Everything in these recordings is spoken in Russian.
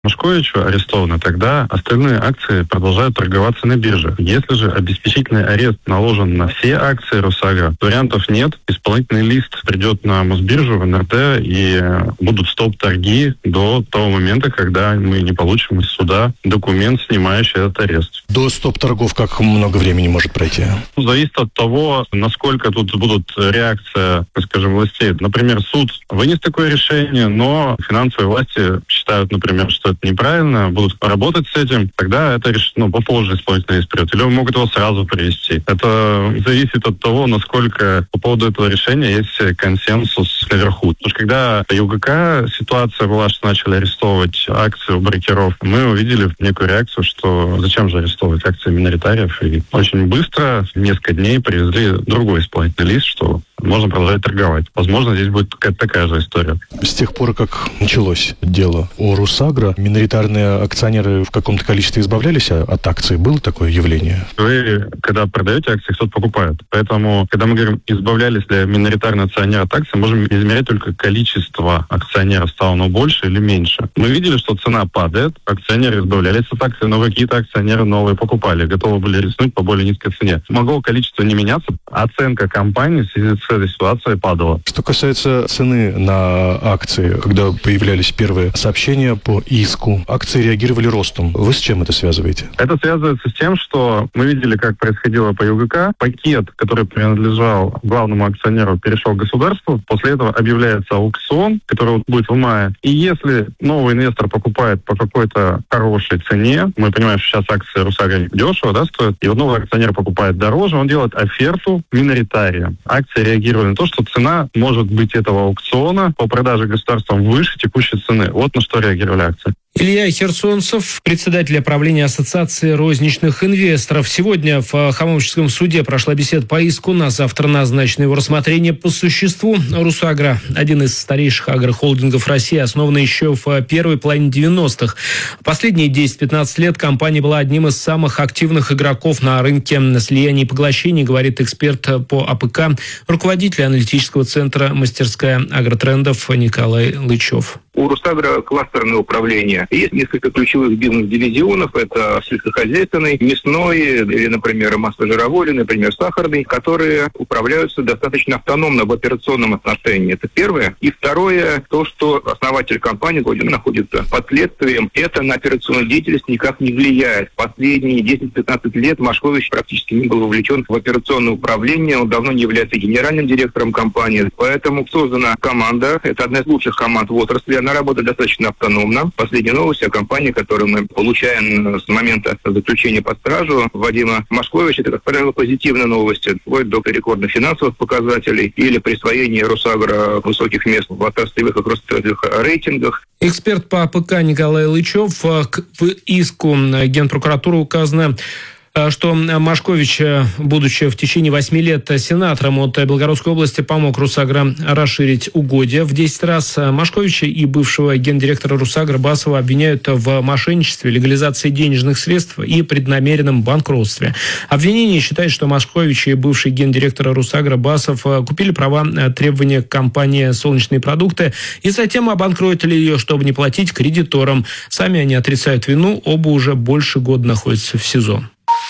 Машковича арестованы, тогда остальные акции продолжают торговаться на бирже. Если же обеспечительный арест наложен на все акции Росагро, вариантов нет. Исполнительный лист придет на Мосбиржу, в НРТ, и будут стоп-торги до того момента, когда мы не получим из суда документ, снимающий этот арест. До стоп-торгов как много времени может пройти? Зависит от того, насколько тут будут реакция, скажем, властей. Например, суд вынес такое решение, но финансовые власти считают, например, что это неправильно, будут работать с этим, тогда это попозже исполнительный лист придет. Или могут его сразу привести. Это зависит от того, насколько по поводу этого решения есть консенсус наверху. Потому что когда по ЮГК ситуация была, что начали арестовывать акции у брокеров, мы увидели некую реакцию, что зачем же арестовывать акции миноритариев. И очень быстро, несколько дней, привезли другой исполнительный лист, что можно продолжать торговать. Возможно, здесь будет какая-то такая же история. С тех пор, как началось дело о Росагро, миноритарные акционеры в каком-то количестве избавлялись от акций? Было такое явление? Вы, когда продаете акции, кто-то покупает. Поэтому, когда мы говорим, избавлялись ли миноритарные акционеры от акций, можем измерять только количество акционеров, стало оно больше или меньше. Мы видели, что цена падает, акционеры избавлялись от акций, но какие-то акционеры новые покупали, готовы были рискнуть по более низкой цене. Могло количество не меняться, оценка компании в связи с этой ситуацией падала. Что касается цены на акции, когда появлялись первые сообщения по иску, акции реагировали ростом. Вы с чем это связываете? Это связывается с тем, что мы видели, как происходило по ЮГК. Пакет, который принадлежал главному акционеру, перешел к государству. После этого объявляется аукцион, который будет в мае. И если новый инвестор покупает по какой-то хорошей цене, мы понимаем, что сейчас акции Росагро дешево, стоят, и вот новый акционер покупает дороже, он делает оферту миноритария. Акции реагировали на то, что цена может быть этого аукциона по продаже государством выше текущей цены. Вот на что реагировали акции. Илья Херсонцев, председатель правления Ассоциации розничных инвесторов. Сегодня в Хамовническом суде прошла беседа по иску. На завтра назначено его рассмотрение по существу. Росагро, один из старейших агрохолдингов России, основанный еще в первой половине 90-х. Последние 10-15 лет компания была одним из самых активных игроков на рынке слияний и поглощений, говорит эксперт по АПК, руководитель аналитического центра «Мастерская агротрендов» Николай Лычев. У Росагро кластерное управление. Есть несколько ключевых бизнес-дивизионов. Это сельскохозяйственный, мясной, или, например, масло-жировой, или, например, сахарный, которые управляются достаточно автономно в операционном отношении. Это первое. И второе, то, что основатель компании находится под следствием, это на операционную деятельность никак не влияет. Последние 10-15 лет Машкович практически не был вовлечен в операционное управление. Он давно не является генеральным директором компании. Поэтому создана команда. Это одна из лучших команд в отрасли. Она работает достаточно автономно. Последняя новость о компании, которую мы получаем с момента заключения под стражу Вадима Машковича, это, как правило, позитивные новости, вплоть до рекордных финансовых показателей или присвоения Росагро высоких мест в отраслевых и кросс-отраслевых рейтингах. Эксперт по АПК Николай Лычев. В иску Генпрокуратуры указано, что Машкович, будучи в течение 8 лет сенатором от Белгородской области, помог Росагро расширить угодья в 10 раз. Машковича и бывшего гендиректора Росагро Басова обвиняют в мошенничестве, легализации денежных средств и преднамеренном банкротстве. Обвинение считает, что Машкович и бывший гендиректор Росагро Басов купили права требования компании «Солнечные продукты» и затем обанкротили ее, чтобы не платить кредиторам. Сами они отрицают вину, оба уже больше года находятся в СИЗО.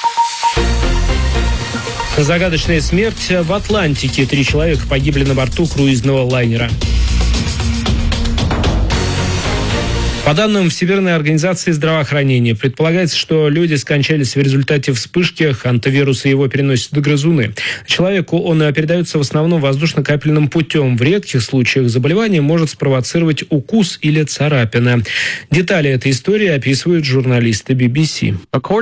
Загадочная смерть в Атлантике. 3 человека погибли на борту круизного лайнера. По данным Всемирной организации здравоохранения, предполагается, что люди скончались в результате вспышки хантавируса, его переносят грызуны. Человеку он передается в основном воздушно-капельным путем. В редких случаях заболевание может спровоцировать укус или царапина. Детали этой истории описывают журналисты BBC.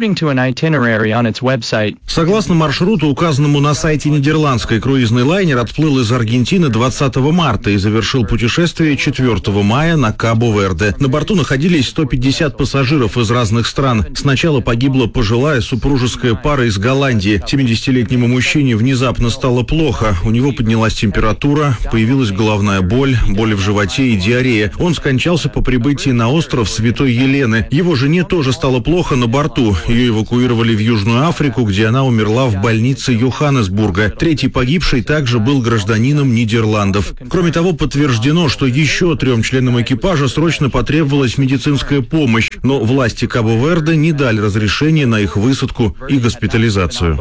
Согласно маршруту, указанному на сайте нидерландской, круизный лайнер отплыл из Аргентины 20 марта и завершил путешествие 4 мая на Кабо-Верде. На борту находились 150 пассажиров из разных стран. Сначала погибла пожилая супружеская пара из Голландии. 70-летнему мужчине внезапно стало плохо. У него поднялась температура, появилась головная боль, боли в животе и диарея. Он скончался по прибытии на остров Святой Елены. Его жене тоже стало плохо на борту. Ее эвакуировали в Южную Африку, где она умерла в больнице Йоханнесбурга. Третий погибший также был гражданином Нидерландов. Кроме того, подтверждено, что еще 3 членам экипажа срочно потребовалось требовалась медицинская помощь, но власти Кабо-Верде не дали разрешения на их высадку и госпитализацию.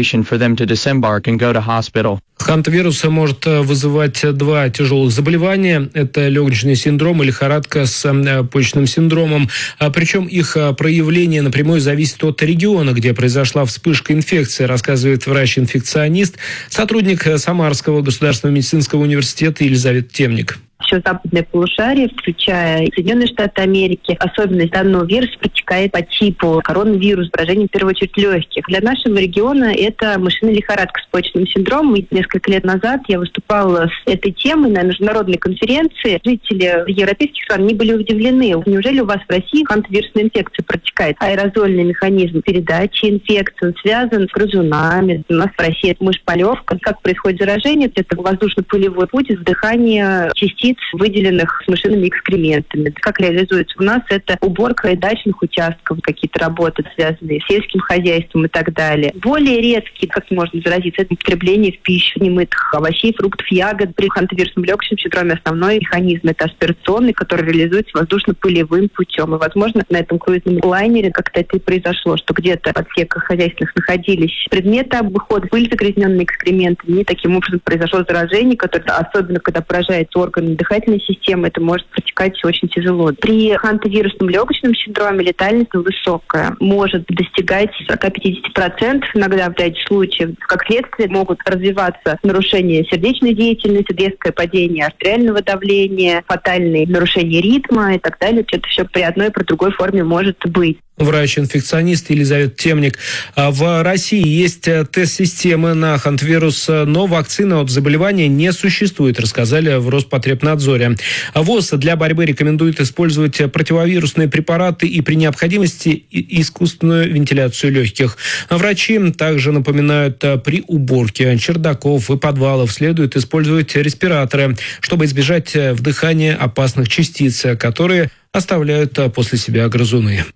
Хантавирус может вызывать два тяжелых заболевания. Это легочный синдром и лихорадка с почечным синдромом. Причем их проявление напрямую зависит от региона, где произошла вспышка инфекции, рассказывает врач-инфекционист, сотрудник Самарского государственного медицинского университета Елизавета Темник. Все западное полушарие, включая Соединенные Штаты Америки, особенность данного вируса протекает по типу коронавирус, поражение в первую очередь легких. Для нашего региона это мышиная лихорадка с почечным синдромом. И несколько лет назад я выступала с этой темой на международной конференции. Жители европейских стран не были удивлены. Неужели у вас в России хантавирусная инфекция протекает? Аэрозольный механизм передачи инфекции связан с грызунами. У нас в России это мышь-полевка. Как происходит заражение? Это воздушно-пылевой путь, вдыхание частиц, выделенных с мышиными экскрементами. Как реализуется у нас? Это уборка дачных участков, какие-то работы, связанные с сельским хозяйством и так далее. Более редкие, как можно заразиться, это употребление в пищу немытых овощей, фруктов, ягод. При хантавирусном легочном синдроме основной механизм это аспирационный, который реализуется воздушно-пылевым путем. И, возможно, на этом круизном лайнере как-то это и произошло, что где-то в отсеках хозяйственных находились предметы обыхода, пыль, загрязненные экскрементами, и таким образом произошло заражение, которое, особенно когда поражается органы дыхательной системы, это может протекать очень тяжело. При хантавирусном легочном синдроме летальность высокая, может достигать 40-50%, иногда в ряде случаев. Как следствие могут развиваться нарушения сердечной деятельности, резкое падение артериального давления, фатальные нарушения ритма и так далее. Это все при одной и при другой форме может быть. Врач-инфекционист Елизавета Темник. В России есть тест-системы на хантавирус, но вакцины от заболевания не существует, рассказали в Роспотребнадзоре. ВОЗ для борьбы рекомендует использовать противовирусные препараты и при необходимости искусственную вентиляцию легких. Врачи также напоминают, при уборке чердаков и подвалов следует использовать респираторы, чтобы избежать вдыхания опасных частиц, которые оставляют после себя грызуны.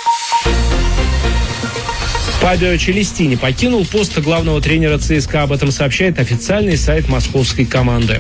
Фабио Челестини покинул пост главного тренера ЦСКА. Об этом сообщает официальный сайт московской команды.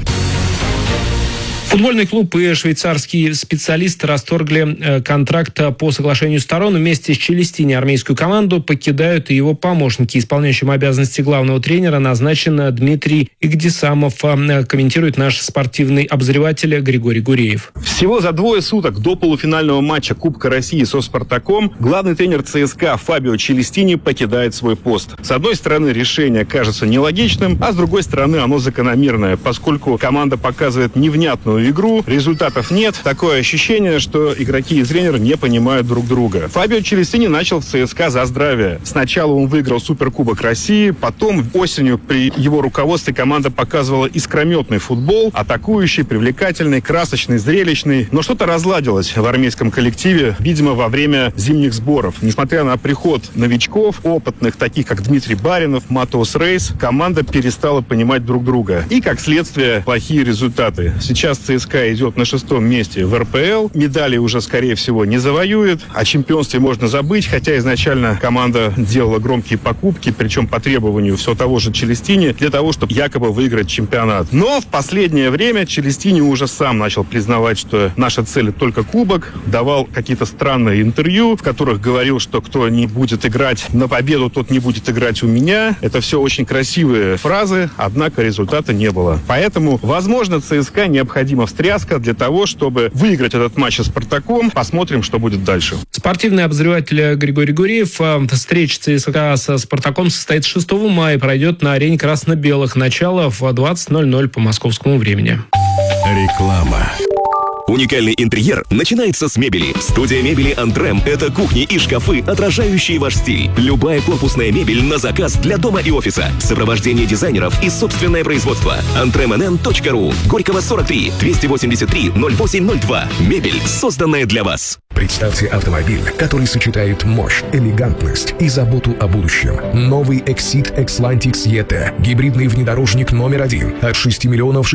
Футбольный клуб и швейцарский специалист расторгли контракт по соглашению сторон. Вместе с Челестини армейскую команду покидают и его помощники. Исполняющим обязанности главного тренера назначен Дмитрий Игдисамов, комментирует наш спортивный обозреватель Григорий Гуреев. Всего за 2 суток до полуфинального матча Кубка России со «Спартаком» главный тренер ЦСКА Фабио Челестини покидает свой пост. С одной стороны, решение кажется нелогичным, а с другой стороны, оно закономерное, поскольку команда показывает невнятную игру, результатов нет. Такое ощущение, что игроки и тренер не понимают друг друга. Фабио Челестини начал в ЦСКА за здравие. Сначала он выиграл Суперкубок России, потом осенью при его руководстве команда показывала искрометный футбол, атакующий, привлекательный, красочный, зрелищный. Но что-то разладилось в армейском коллективе, видимо, во время зимних сборов. Несмотря на приход новичков, опытных, таких как Дмитрий Баринов, Матеус Рейс, команда перестала понимать друг друга. И, как следствие, плохие результаты. Сейчас ЦСКА идет на 6-м месте в РПЛ. Медали уже, скорее всего, не завоюет. О чемпионстве можно забыть, хотя изначально команда делала громкие покупки, причем по требованию все того же Челестини, для того, чтобы якобы выиграть чемпионат. Но в последнее время Челестини уже сам начал признавать, что наша цель только кубок, давал какие-то странные интервью, в которых говорил, что кто не будет играть на победу, тот не будет играть у меня. Это все очень красивые фразы, однако результата не было. Поэтому, возможно, ЦСКА необходима встряска для того, чтобы выиграть этот матч со «Спартаком». Посмотрим, что будет дальше. Спортивный обозреватель Григорий Гуреев. Встреча ЦСКА со «Спартаком» состоится 6 мая и пройдет на арене красно-белых. Начало в 20:00 по московскому времени. Реклама. Уникальный интерьер начинается с мебели. Студия мебели «Антрем» — это кухни и шкафы, отражающие ваш стиль. Любая корпусная мебель на заказ для дома и офиса. Сопровождение дизайнеров и собственное производство. antremnn.ru. Горького 43, 283 0802. Мебель, созданная для вас. Представьте автомобиль, который сочетает мощь, элегантность и заботу о будущем. Новый Exit Xlantics ET. Гибридный внедорожник номер 1 от 6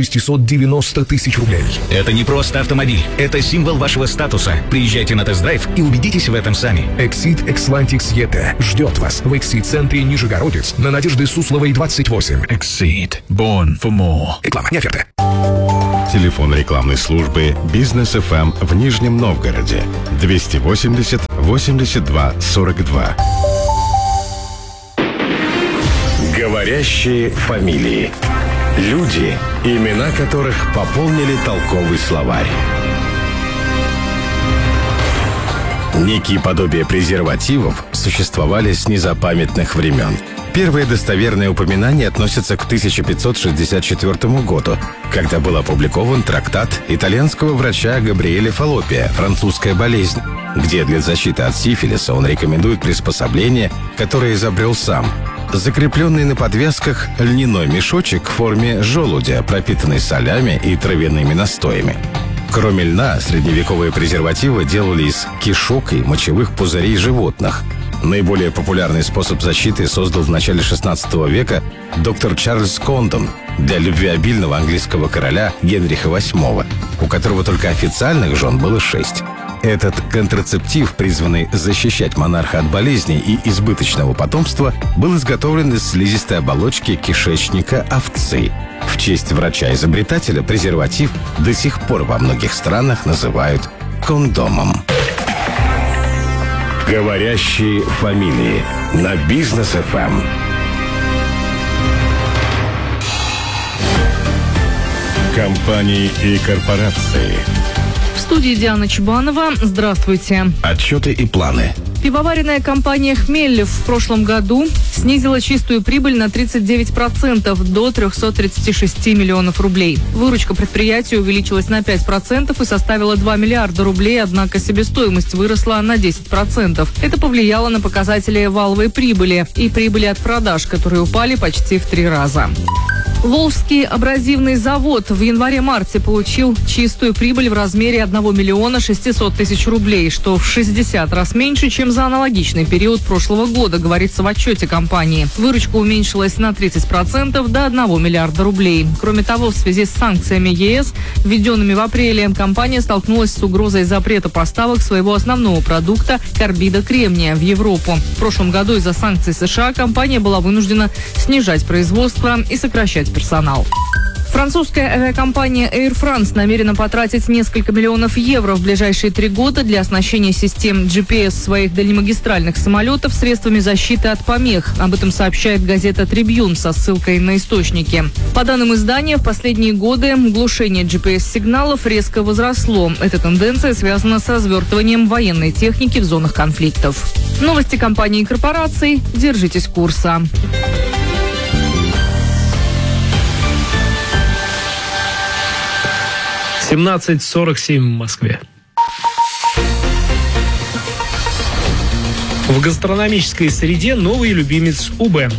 690 000 рублей. Это не просто автомобиль, это символ вашего статуса. Приезжайте на тест-драйв и убедитесь в этом сами. Exit Xlantics ET ждет вас в Exit-центре Нижегородец на Надежды Сусловой, 28. Exit. Born for more. Реклама, не оферта. Телефон рекламной службы «Бизнес ФМ» в Нижнем Новгороде 280 82 42. Говорящие фамилии. Люди, имена которых пополнили толковый словарь. Некие подобия презервативов существовали с незапамятных времен. Первые достоверные упоминания относятся к 1564 году, когда был опубликован трактат итальянского врача Габриэля Фаллопия «Французская болезнь», где для защиты от сифилиса он рекомендует приспособление, которое изобрел сам. Закрепленный на подвязках льняной мешочек в форме желудя, пропитанный солями и травяными настоями. Кроме льна, средневековые презервативы делали из кишок и мочевых пузырей животных. Наиболее популярный способ защиты создал в начале XVI века доктор Чарльз Кондон для любвеобильного английского короля Генриха VIII, у которого только официальных жен было 6. Этот контрацептив, призванный защищать монарха от болезней и избыточного потомства, был изготовлен из слизистой оболочки кишечника овцы. В честь врача-изобретателя презерватив до сих пор во многих странах называют кондомом. Говорящие фамилии на Бизнес ФМ. Компании и корпорации. В студии Диана Чебанова. Здравствуйте. Отчеты и планы. Пивоваренная компания «Хмель» в прошлом году снизила чистую прибыль на 39% до 336 миллионов рублей. Выручка предприятия увеличилась на 5% и составила 2 миллиарда рублей, однако себестоимость выросла на 10%. Это повлияло на показатели валовой прибыли и прибыли от продаж, которые упали почти в 3 раза. Волжский абразивный завод в январе-марте получил чистую прибыль в размере 1 миллиона 600 тысяч рублей, что в 60 раз меньше, чем за аналогичный период прошлого года, говорится в отчете компании. Выручка уменьшилась на 30% до 1 миллиарда рублей. Кроме того, в связи с санкциями ЕС, введенными в апреле, компания столкнулась с угрозой запрета поставок своего основного продукта – карбида кремния в Европу. В прошлом году из-за санкций США компания была вынуждена снижать производство и сокращать персонал. Французская авиакомпания Air France намерена потратить несколько миллионов евро в ближайшие 3 года для оснащения систем GPS своих дальнемагистральных самолетов средствами защиты от помех. Об этом сообщает газета «Трибьюн» со ссылкой на источники. По данным издания, в последние годы глушение GPS-сигналов резко возросло. Эта тенденция связана с развертыванием военной техники в зонах конфликтов. Новости компаний и корпораций. Держитесь курса. 17:47 в Москве. В гастрономической среде новый любимец УБ.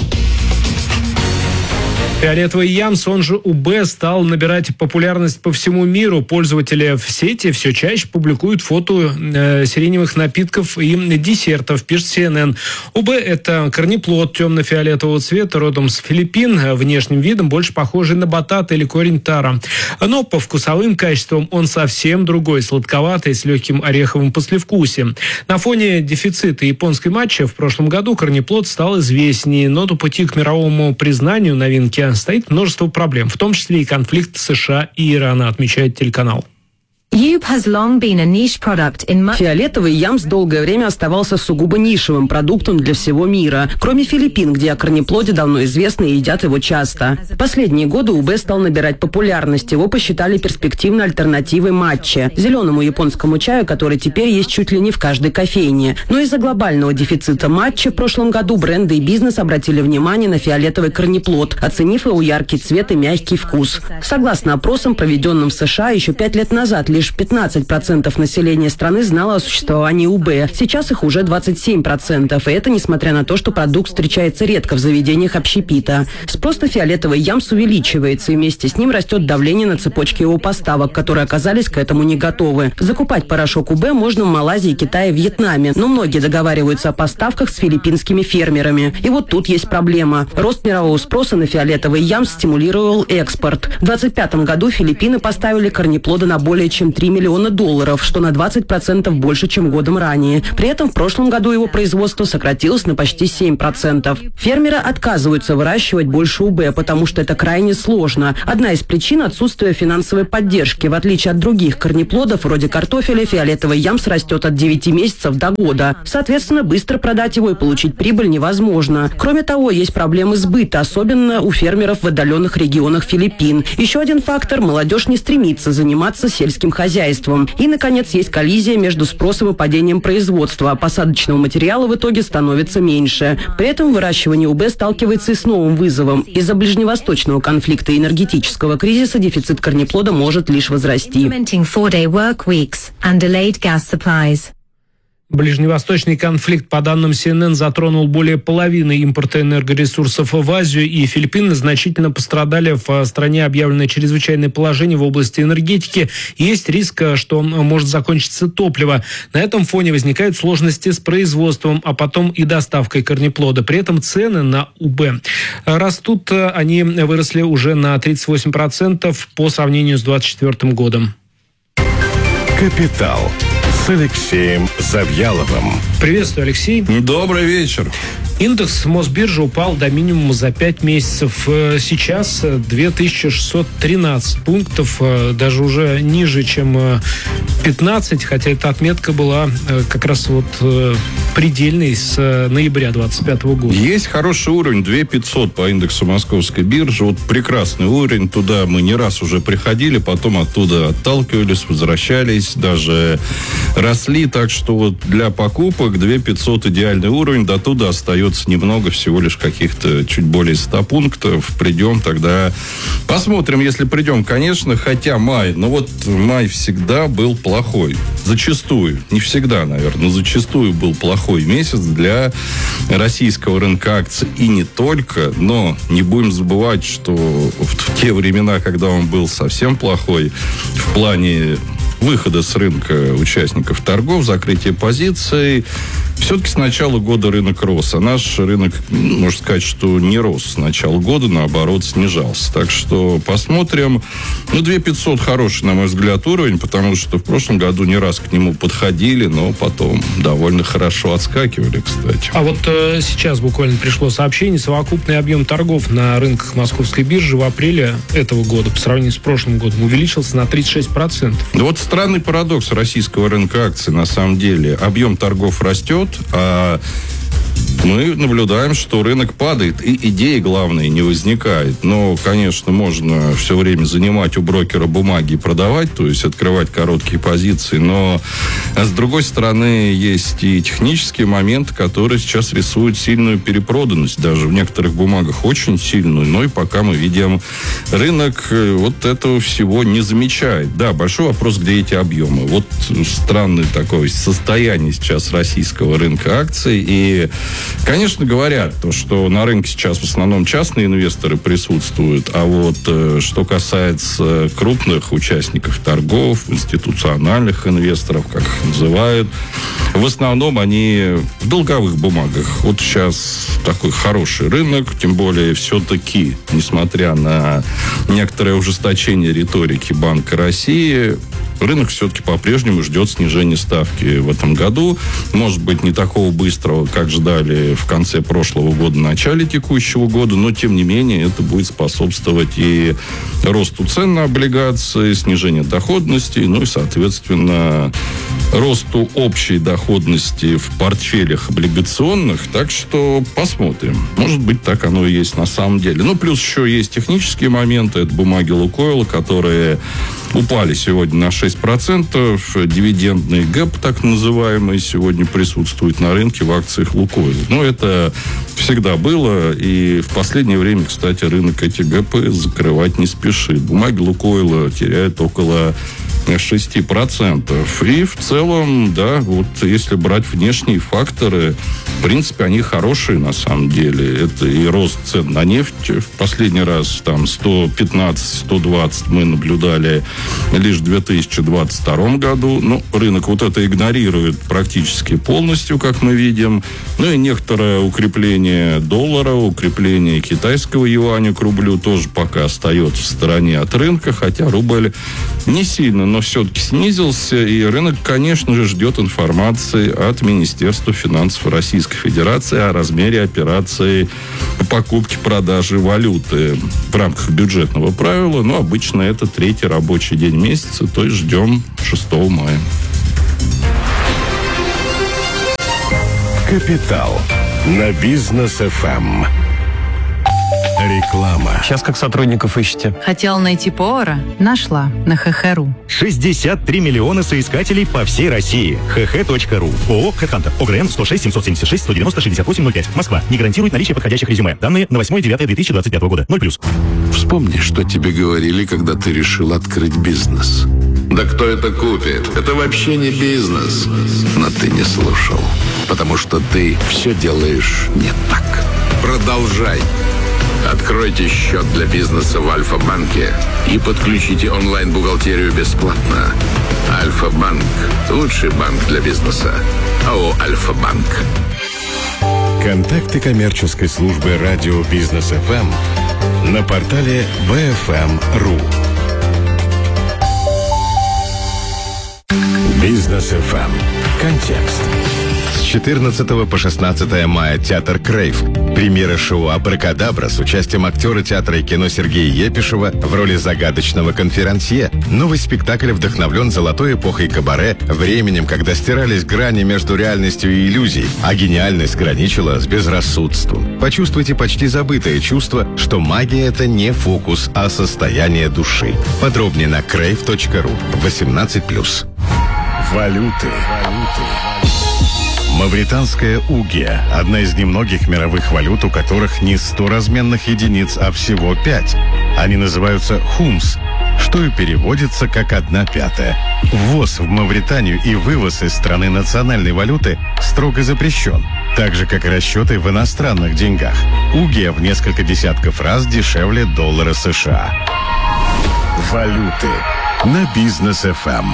Фиолетовый ямс, он же УБ, стал набирать популярность по всему миру. Пользователи в сети все чаще публикуют фото сиреневых напитков и десертов, пишет CNN. УБ – это корнеплод темно-фиолетового цвета, родом с Филиппин, внешним видом больше похожий на батат или корень тара. Но по вкусовым качествам он совсем другой, сладковатый, с легким ореховым послевкусием. На фоне дефицита японской матчи в прошлом году корнеплод стал известнее, но до пути к мировому признанию новинки стоит множество проблем, в том числе и конфликт США и Ирана, отмечает телеканал. Фиолетовый ямс долгое время оставался сугубо нишевым продуктом для всего мира, кроме Филиппин, где о корнеплоде давно известно и едят его часто. В последние годы УБ стал набирать популярность. Его посчитали перспективной альтернативой матче, зеленому японскому чаю, который теперь есть чуть ли не в каждой кофейне. Но из-за глобального дефицита матча в прошлом году бренды и бизнес обратили внимание на фиолетовый корнеплод, оценив его яркий цвет и мягкий вкус. Согласно опросам, проведенным в США еще 5 лет назад, лишь 15% населения страны знало о существовании УБ. Сейчас их уже 27%. И это несмотря на то, что продукт встречается редко в заведениях общепита. Спрос на фиолетовый ямс увеличивается, и вместе с ним растет давление на цепочки его поставок, которые оказались к этому не готовы. Закупать порошок УБ можно в Малайзии, Китае, Вьетнаме, но многие договариваются о поставках с филиппинскими фермерами. И вот тут есть проблема. Рост мирового спроса на фиолетовый ямс стимулировал экспорт. В 2025 году Филиппины поставили корнеплода на более чем $3 миллиона, что на 20% больше, чем годом ранее. При этом в прошлом году его производство сократилось на почти 7%. Фермеры отказываются выращивать больше УБ, потому что это крайне сложно. Одна из причин – отсутствие финансовой поддержки. В отличие от других корнеплодов, вроде картофеля, фиолетовый ямс растет от 9 месяцев до года. Соответственно, быстро продать его и получить прибыль невозможно. Кроме того, есть проблемы сбыта, особенно у фермеров в отдаленных регионах Филиппин. Еще один фактор – молодежь не стремится заниматься сельским хозяйством. И, наконец, есть коллизия между спросом и падением производства. Посадочного материала в итоге становится меньше. При этом выращивание УБ сталкивается и с новым вызовом. Из-за ближневосточного конфликта и энергетического кризиса дефицит корнеплода может лишь возрасти. Ближневосточный конфликт, по данным CNN, затронул более половины импорта энергоресурсов в Азию, и Филиппины значительно пострадали. В стране объявлено чрезвычайное положение в области энергетики. Есть риск, что может закончиться топливо. На этом фоне возникают сложности с производством, а потом и доставкой корнеплода. При этом цены на УБ растут. Они выросли уже на 38% по сравнению с 2024 годом. «Капитал» с Алексеем Завьяловым. Приветствую, Алексей. Добрый вечер. Индекс Мосбиржи упал до минимума за 5 месяцев. Сейчас 2613 пунктов, даже уже ниже, чем 15, хотя эта отметка была как раз вот предельной с ноября 2025 года. Есть хороший уровень, 2500 по индексу Московской биржи. Вот прекрасный уровень, туда мы не раз уже приходили, потом оттуда отталкивались, возвращались, даже росли, так что вот для покупок 2500 идеальный уровень, до туда остается немного, всего лишь каких-то чуть более 100 пунктов. Придем тогда, посмотрим, если придем, конечно, хотя май, но вот май всегда был плохой. Зачастую, не всегда, наверное, но зачастую был плохой месяц для российского рынка акций. И не только, но не будем забывать, что в те времена, когда он был совсем плохой, в плане выхода с рынка участников торгов, закрытия позиций, все-таки с начала года рынок рос. А наш рынок, можно сказать, что не рос с начала года, наоборот, снижался. Так что посмотрим. 2500 хороший, на мой взгляд, уровень, потому что в прошлом году не раз к нему подходили, но потом довольно хорошо отскакивали, кстати. А вот сейчас буквально пришло сообщение. Совокупный объем торгов на рынках Московской биржи в апреле этого года по сравнению с прошлым годом увеличился на 36%. Вот странный парадокс российского рынка акций, на самом деле. Объем торгов растет, а мы наблюдаем, что рынок падает, и идеи главные не возникает. Но, конечно, можно все время занимать у брокера бумаги и продавать, то есть открывать короткие позиции, но с другой стороны есть и технические моменты, которые сейчас рисуют сильную перепроданность, даже в некоторых бумагах очень сильную, но и пока мы видим, рынок вот этого всего не замечает. Да, большой вопрос, где эти объемы. Вот странное такое состояние сейчас российского рынка акций, и конечно, говорят, что на рынке сейчас в основном частные инвесторы присутствуют, а вот что касается крупных участников торгов, институциональных инвесторов, как их называют, в основном они в долговых бумагах. Вот сейчас такой хороший рынок, тем более все-таки, несмотря на некоторое ужесточение риторики Банка России, рынок все-таки по-прежнему ждет снижения ставки в этом году. Может быть, не такого быстрого, как ждали в конце прошлого года, начале текущего года, но, тем не менее, это будет способствовать и росту цен на облигации, снижению доходности, ну и, соответственно, росту общей доходности в портфелях облигационных. Так что посмотрим. Может быть, так оно и есть на самом деле. Ну, плюс еще есть технические моменты. Это бумаги Лукойла, которые упали сегодня на 6%. Дивидендный гэп, так называемый, сегодня присутствует на рынке в акциях Лукойла. Но это всегда было. И в последнее время, кстати, рынок эти гэпы закрывать не спешит. Бумаги Лукойла теряют около 6%. И в целом, да, вот если брать внешние факторы, в принципе, они хорошие на самом деле. Это и рост цен на нефть. В последний раз там 115-120 мы наблюдали лишь в 2022 году. Ну, рынок вот это игнорирует практически полностью, как мы видим. Ну и некоторое укрепление доллара, укрепление китайского юаня к рублю тоже пока остается в стороне от рынка, хотя рубль не сильно, но все-таки снизился, и рынок, конечно же, ждет информации от Министерства финансов Российской Федерации о размере операции по покупке-продаже валюты в рамках бюджетного правила. Но обычно это 3-й рабочий день месяца, то есть ждем 6 мая. Капитал на Бизнес ФМ. Реклама. Сейчас как сотрудников ищете? Хотела найти повара? Нашла на ХХ.ру. 63 миллиона соискателей по всей России. hh.ru. ООО «Хэдхантер». ОГРН 106 776 190 68 05. Москва. Не гарантирует наличие подходящих резюме. Данные на 8.9.2025 года. 0+. Вспомни, что тебе говорили, когда ты решил открыть бизнес. Да кто это купит? Это вообще не бизнес. Но ты не слушал. Потому что ты все делаешь не так. Продолжай. Откройте счет для бизнеса в Альфа-банке и подключите онлайн-бухгалтерию бесплатно. Альфа-банк – лучший банк для бизнеса. АО «Альфа-банк». Контакты коммерческой службы радио Бизнес ФМ на портале bfm.ru. Бизнес ФМ. Контекст. С 14 по 16 мая театр «Крейв». Премьера шоу «Абракадабра» с участием актера театра и кино Сергея Епишева в роли загадочного конферансье. Новый спектакль вдохновлен золотой эпохой кабаре, временем, когда стирались грани между реальностью и иллюзией, а гениальность граничила с безрассудством. Почувствуйте почти забытое чувство, что магия — это не фокус, а состояние души. Подробнее на crave.ru. 18+. Валюты. Мавританская угия – одна из немногих мировых валют, у которых не 100 разменных единиц, а всего 5. Они называются хумс, что и переводится как 1/5. Ввоз в Мавританию и вывоз из страны национальной валюты строго запрещен, так же, как и расчеты в иностранных деньгах. Угия в несколько десятков раз дешевле доллара США. Валюты на Бизнес ФМ.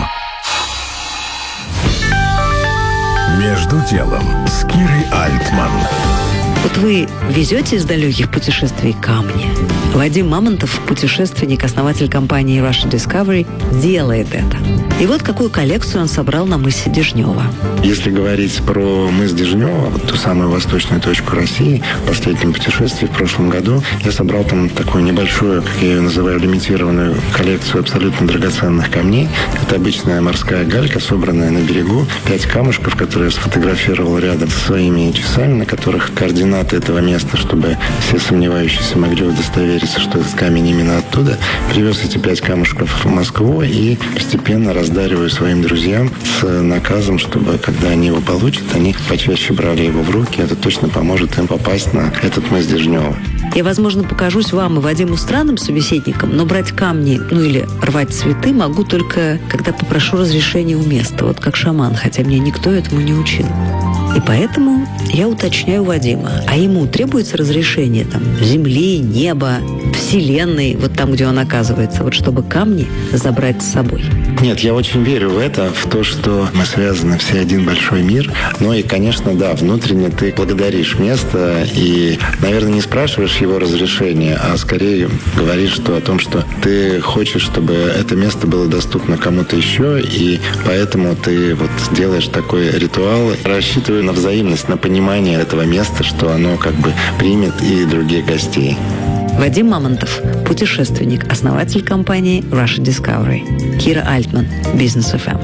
Между делом с Кирой Альтман. Вот вы везете из далеких путешествий камни. Вадим Мамонтов, путешественник, основатель компании Russia Discovery, делает это. И вот какую коллекцию он собрал на мысе Дежнева. Если говорить про мыс Дежнева, вот ту самую восточную точку России, в последнем путешествии в прошлом году, я собрал там такую небольшую, как я ее называю, лимитированную коллекцию абсолютно драгоценных камней. Это обычная морская галька, собранная на берегу. 5 камушков, которые я сфотографировал рядом со своими часами, на которых координаты этого места, чтобы все сомневающиеся могли удостовериться, что этот камень именно оттуда. Привез эти 5 камушков в Москву и постепенно раздариваю своим друзьям с наказом, чтобы, когда они его получат, они почаще брали его в руки. Это точно поможет им попасть на этот мыс Дежнева. Я, возможно, покажусь вам и Вадиму странным собеседником, но брать камни, или рвать цветы могу только, когда попрошу разрешения у места, вот как шаман, хотя мне никто этому не учил. И поэтому я уточняю Вадима, а ему требуется разрешение там земли, неба, вселенной, вот там, где он оказывается, вот чтобы камни забрать с собой? Нет, я очень верю в это, в то, что мы связаны все один большой мир. Ну и, конечно, да, внутренне ты благодаришь место и, наверное, не спрашиваешь его разрешения, а скорее говоришь о том, что ты хочешь, чтобы это место было доступно кому-то еще, и поэтому ты вот делаешь такой ритуал. Рассчитываю на взаимность, на понимание этого места, что оно как бы примет и других гостей. Вадим Мамонтов, путешественник, основатель компании Russia Discovery. Кира Альтман, Бизнес ФМ.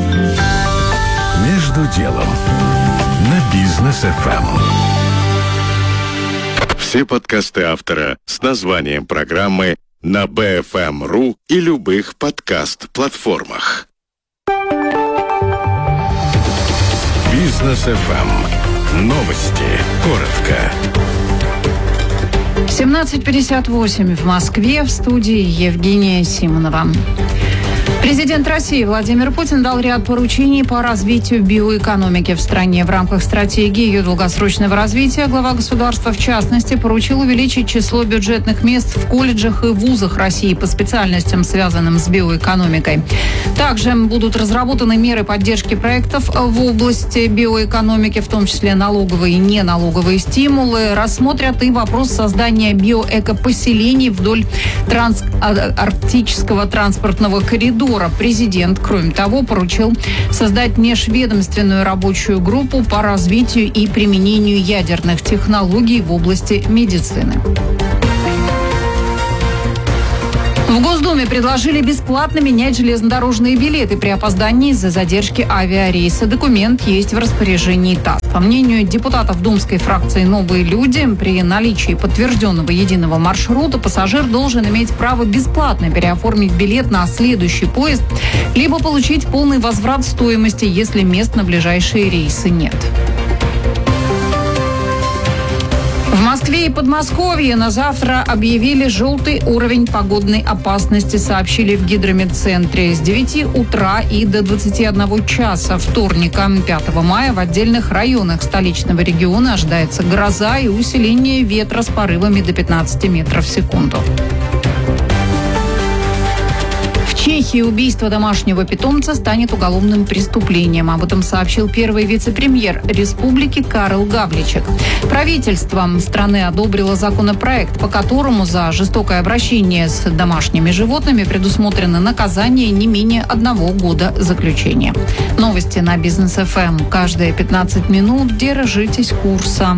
Между делом на Бизнес ФМ. Все подкасты автора с названием программы на bfm.ru и любых подкаст-платформах. Бизнес ФМ. Новости. Коротко. 17:58 в Москве, в студии Евгения Симонова. Президент России Владимир Путин дал ряд поручений по развитию биоэкономики в стране. В рамках стратегии ее долгосрочного развития глава государства, в частности, поручил увеличить число бюджетных мест в колледжах и вузах России по специальностям, связанным с биоэкономикой. Также будут разработаны меры поддержки проектов в области биоэкономики, в том числе налоговые и неналоговые стимулы. Рассмотрят и вопрос создания биоэкопоселений вдоль арктического транспортного коридора. коридора. Президент, кроме того, поручил создать межведомственную рабочую группу по развитию и применению ядерных технологий в области медицины. В Госдуме предложили бесплатно менять железнодорожные билеты при опоздании из-за задержки авиарейса. Документ есть в распоряжении ТАСС. По мнению депутатов думской фракции «Новые люди», при наличии подтвержденного единого маршрута пассажир должен иметь право бесплатно переоформить билет на следующий поезд, либо получить полный возврат стоимости, если мест на ближайшие рейсы нет. В Москве и Подмосковье на завтра объявили желтый уровень погодной опасности, сообщили в Гидрометцентре. С 9 утра и до 21 часа вторника, 5 мая, в отдельных районах столичного региона ожидается гроза и усиление ветра с порывами до 15 метров в секунду. В Чехии убийство домашнего питомца станет уголовным преступлением. Об этом сообщил первый вице-премьер республики Карл Гавличек. Правительство страны одобрило законопроект, по которому за жестокое обращение с домашними животными предусмотрено наказание не менее 1 года заключения. Новости на Бизнес ФМ. Каждые 15 минут держитесь курса.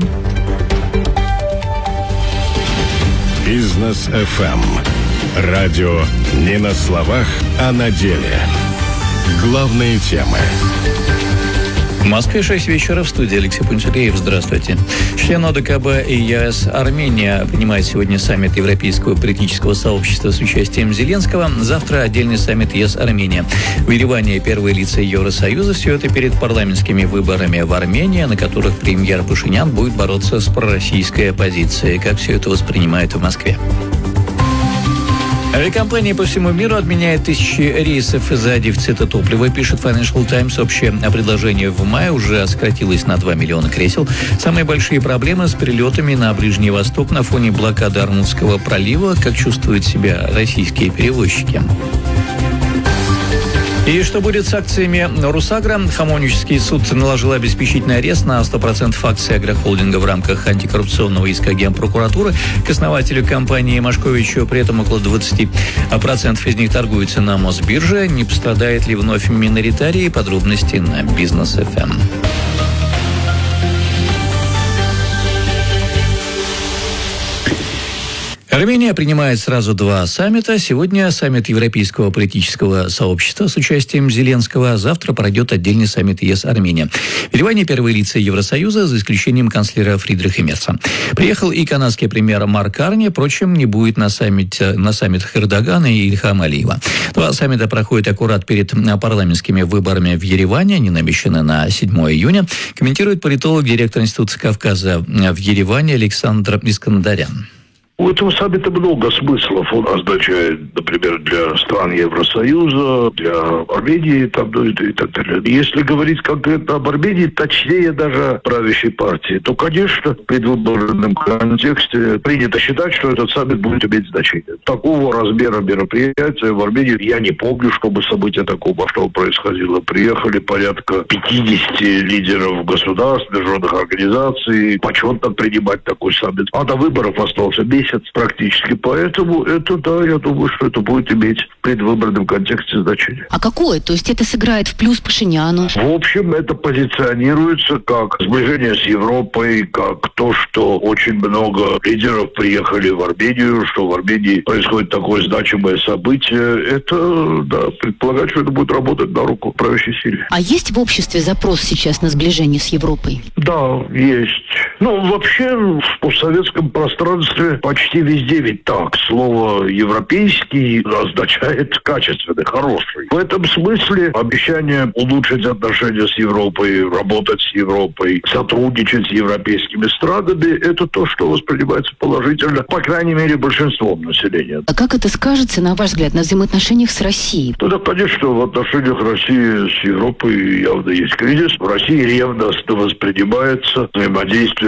Бизнес ФМ. Радио не на словах, а на деле. Главные темы. В Москве 6 вечера, в студии Алексей Пунцелеев. Здравствуйте. Член ОДКБ и ЕС Армения принимает сегодня саммит Европейского политического сообщества с участием Зеленского. Завтра отдельный саммит ЕС Армения. В Ереване первые лица Евросоюза. Все это перед парламентскими выборами в Армении, на которых премьер Пашинян будет бороться с пророссийской оппозицией. Как все это воспринимают в Москве? Авиакомпании по всему миру отменяют тысячи рейсов из-за дефицита топлива, пишет Financial Times. Общее предложение в мае уже сократилось на 2 миллиона кресел. Самые большие проблемы с перелетами на Ближний Восток на фоне блокады Ормузского пролива. Как чувствуют себя российские перевозчики? И что будет с акциями Русагро? Хамовнический суд наложил обеспечительный арест на 100% акций агрохолдинга в рамках антикоррупционного иска Генпрокуратуры к основателю компании Машковичу. При этом около 20% из них торгуются на Мосбирже. Не пострадает ли вновь миноритарии? Подробности на Бизнес ФМ. Армения принимает сразу 2 саммита. Сегодня саммит Европейского политического сообщества с участием Зеленского. Завтра пройдет отдельный саммит ЕС Армения. В Ереване первые лица Евросоюза, за исключением канцлера Фридриха Мерца. Приехал и канадский премьер Марк Карни. Впрочем, не будет на саммитах Эрдогана и Ильхама Алиева. 2 саммита проходят аккурат перед парламентскими выборами в Ереване. Они намечены на 7 июня. Комментирует политолог, директор Института Кавказа в Ереване Александр Искандарян. У этого саммита много смыслов. Он означает, например, для стран Евросоюза, для Армении и так далее. Если говорить конкретно об Армении, точнее даже правящей партии, то, конечно, в предвыборном контексте принято считать, что этот саммит будет иметь значение. Такого размера мероприятия в Армении я не помню, чтобы события такого масштаба происходило. Приехали порядка 50 лидеров государств, международных организаций, почетно принимать такой саммит. А до выборов остался месяц практически. Поэтому это, да, я думаю, что это будет иметь в предвыборном контексте значение. А какое? То есть это сыграет в плюс Пашиняну? В общем, это позиционируется как сближение с Европой, как то, что очень много лидеров приехали в Армению, что в Армении происходит такое значимое событие. Это, да, предполагать, что это будет работать на руку правящей силе. А есть в обществе запрос сейчас на сближение с Европой? Да, есть. Ну, вообще, в постсоветском пространстве почти везде ведь так. Слово «европейский» означает качественный, хороший. В этом смысле обещание улучшить отношения с Европой, работать с Европой, сотрудничать с европейскими странами – это то, что воспринимается положительно, по крайней мере, большинством населения. А как это скажется, на ваш взгляд, на взаимоотношениях с Россией? Ну, да, конечно, в отношениях России с Европой явно есть кризис. В России ревностно воспринимается взаимодействие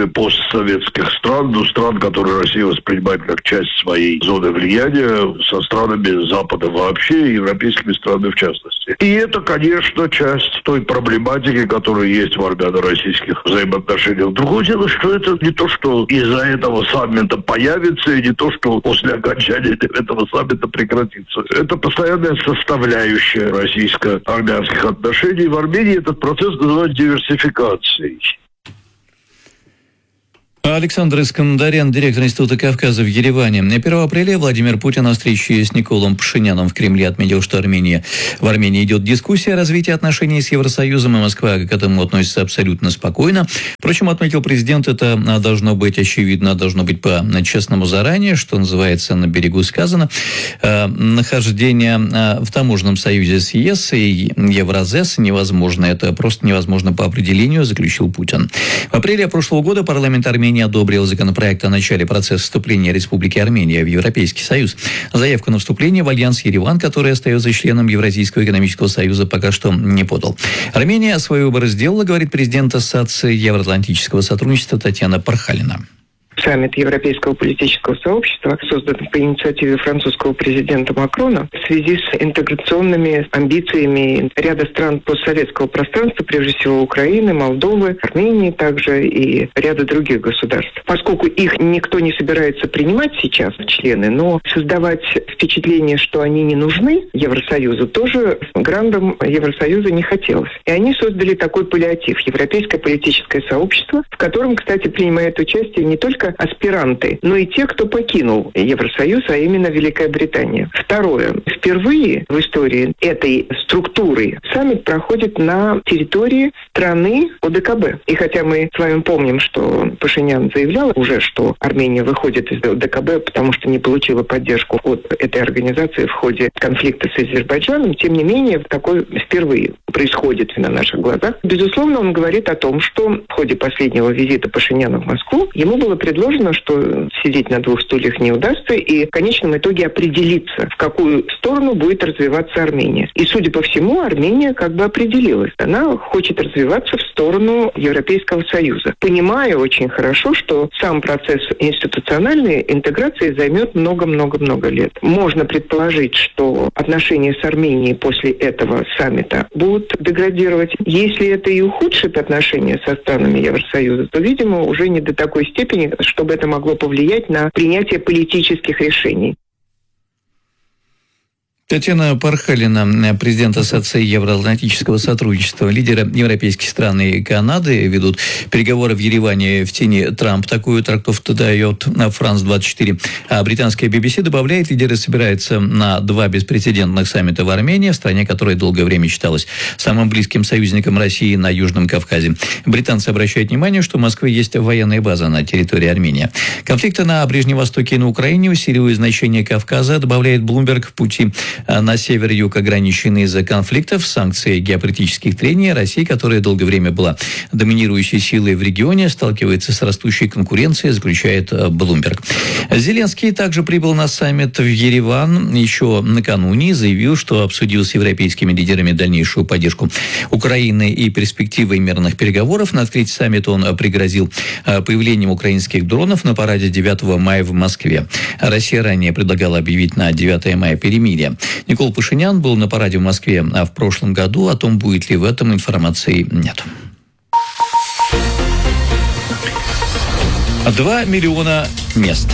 качестве постсоветских стран, стран, которые Россия воспринимает как часть своей зоны влияния, со странами Запада вообще и европейскими странами в частности. И это, конечно, часть той проблематики, которая есть в армяно-российских взаимоотношениях. Другое дело, что это не то, что из-за этого саммита появится, и не то, что после окончания этого саммита прекратится. Это постоянная составляющая российско-армянских отношений. В Армении этот процесс называют диверсификацией. Александр Искандарян, директор Института Кавказа в Ереване. 1 апреля Владимир Путин на встрече с Николом Пашиняном в Кремле отметил, что в Армении идет дискуссия о развитии отношений с Евросоюзом, и Москва к этому относится абсолютно спокойно. Впрочем, отметил президент, это должно быть очевидно, должно быть по-честному заранее, что называется, на берегу сказано. Нахождение в таможенном союзе с ЕС и Евразес невозможно. Это просто невозможно по определению, заключил Путин. В апреле прошлого года парламент Армении одобрил законопроект о начале процесса вступления Республики Армения в Европейский Союз. Заявку на вступление в альянс Ереван, который остается членом Евразийского экономического союза, пока что не подал. Армения свой выбор сделала, говорит президент Ассоциации Евроатлантического сотрудничества Татьяна Пархалина. Саммит Европейского политического сообщества создан по инициативе французского президента Макрона в связи с интеграционными амбициями ряда стран постсоветского пространства, прежде всего Украины, Молдовы, Армении также и ряда других государств. Поскольку их никто не собирается принимать сейчас в члены, но создавать впечатление, что они не нужны Евросоюзу, тоже грандам Евросоюза не хотелось. И они создали такой паллиатив – Европейское политическое сообщество, в котором, кстати, принимает участие не только аспиранты, но и те, кто покинул Евросоюз, а именно Великая Британия. Второе. Впервые в истории этой структуры саммит проходит на территории страны ОДКБ. И хотя мы с вами помним, что Пашинян заявлял уже, что Армения выходит из ОДКБ, потому что не получила поддержку от этой организации в ходе конфликта с Азербайджаном, тем не менее, такое впервые происходит на наших глазах. Безусловно, он говорит о том, что в ходе последнего визита Пашиняна в Москву ему было предложено, что сидеть на двух стульях не удастся, и в конечном итоге определиться, в какую сторону будет развиваться Армения. И, судя по всему, Армения как бы определилась. Она хочет развиваться в сторону Европейского Союза, понимая очень хорошо, что сам процесс институциональной интеграции займет много-много-много лет. Можно предположить, что отношения с Арменией после этого саммита будут деградировать. Если это и ухудшит отношения со странами Евросоюза, то, видимо, уже не до такой степени, чтобы это могло повлиять на принятие политических решений. Татьяна Пархалина, президент Ассоциации Евроатлантического сотрудничества. Лидеры европейских стран и Канады ведут переговоры в Ереване в тени Трамп. Такую трактовку дает France-24. А британская BBC добавляет, лидеры собираются на 2 беспрецедентных саммита в Армении, в стране, которая долгое время считалась самым близким союзником России на Южном Кавказе. Британцы обращают внимание, что в Москве есть военная база на территории Армении. Конфликты на Ближнем Востоке и на Украине усиливают значение Кавказа, добавляет Bloomberg. В пути на север-юг ограничены из-за конфликтов, санкций, геополитических трений. Россия, которая долгое время была доминирующей силой в регионе, сталкивается с растущей конкуренцией, заключает Bloomberg. Зеленский также прибыл на саммит в Ереван еще накануне и заявил, что обсудил с европейскими лидерами дальнейшую поддержку Украины и перспективы мирных переговоров. На открытии саммита он пригрозил появлением украинских дронов на параде 9 мая в Москве. Россия ранее предлагала объявить на 9 мая перемирие. Никол Пашинян был на параде в Москве в прошлом году. О том, будет ли в этом, информации нет. 2 миллиона мест.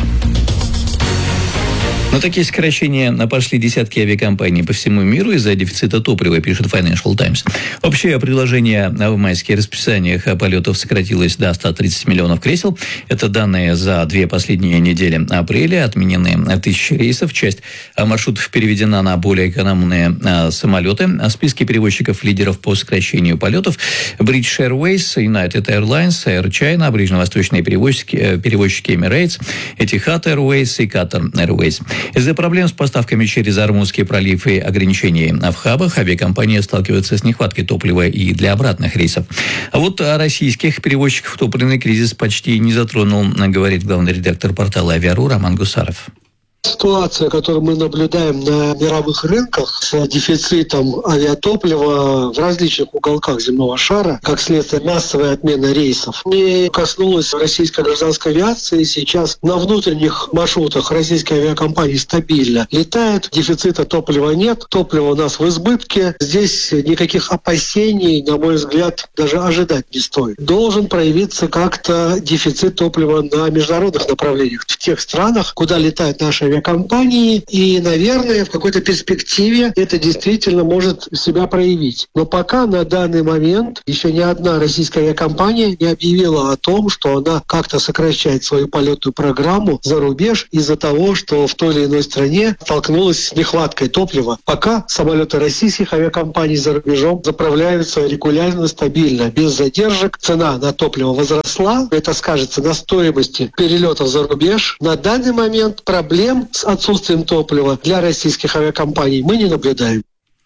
На такие сокращения пошли десятки авиакомпаний по всему миру из-за дефицита топлива, пишет Financial Times. Общее предложение в майских расписаниях полетов сократилось до 130 миллионов кресел. Это данные за 2 последние недели апреля. Отменены 1000 рейсов. Часть маршрутов переведена на более экономные самолеты. В списке перевозчиков-лидеров по сокращению полетов British Airways, United Airlines, Air China, ближневосточные перевозчики Emirates, Etihad Airways и Qatar Airways. Из-за проблем с поставками через Ормузский пролив и ограничений в хабах авиакомпании сталкиваются с нехваткой топлива и для обратных рейсов. А вот российских перевозчиков топливный кризис почти не затронул, говорит главный редактор портала «Авиару» Роман Гусаров. Ситуация, которую мы наблюдаем на мировых рынках с дефицитом авиатоплива в различных уголках земного шара, как следствие массовой отмены рейсов, не коснулась российской гражданской авиации. Сейчас на внутренних маршрутах российские авиакомпании стабильно летают, дефицита топлива нет, топливо у нас в избытке. Здесь никаких опасений, на мой взгляд, даже ожидать не стоит. Должен проявиться как-то дефицит топлива на международных направлениях в тех странах, куда летают наши авиакомпании, и, наверное, в какой-то перспективе это действительно может себя проявить. Но пока на данный момент еще ни одна российская авиакомпания не объявила о том, что она как-то сокращает свою полетную программу за рубеж из-за того, что в той или иной стране столкнулась с нехваткой топлива. Пока самолеты российских авиакомпаний за рубежом заправляются регулярно, стабильно, без задержек. Цена на топливо возросла. Это скажется на стоимости перелетов за рубеж. На данный момент проблем с отсутствием топлива для российских авиакомпаний мы не наблюдаем.